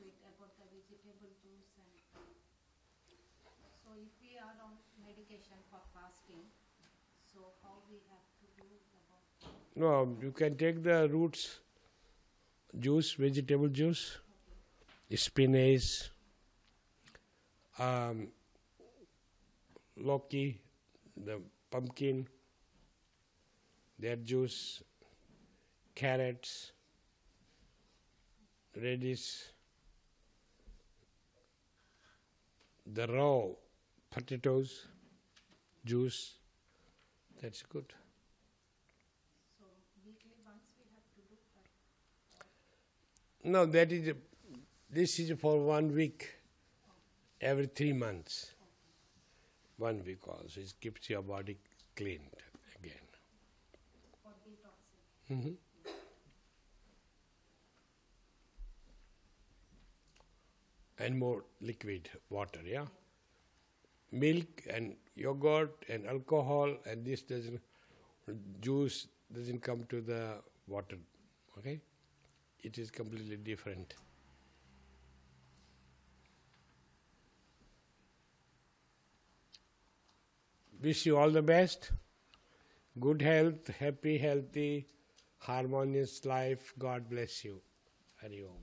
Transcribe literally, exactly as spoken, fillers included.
bit about the vegetable juice. And so if we are on medication for fasting, so how we have to do about? No, you can take the roots juice, vegetable juice, okay. Spinach, um, loki, the pumpkin, their juice, carrots, radish, the raw potatoes, juice. That's good. So weekly once we have to do that? No, that is a, this is for one week, okay. Every three months. Okay. One week also. It keeps your body cleaned again. For detoxing. Mm-hmm. And more liquid water, yeah? Milk and yogurt and alcohol and this doesn't, juice doesn't come to the water, okay? It is completely different. Wish you all the best. Good health, happy, healthy, harmonious life. God bless you. Hari Om.